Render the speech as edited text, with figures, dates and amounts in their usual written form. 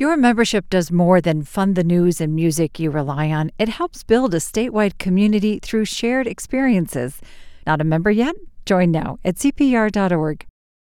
Your membership does more than fund the news and music you rely on. It helps build a statewide community through shared experiences. Not a member yet? Join now at CPR.org.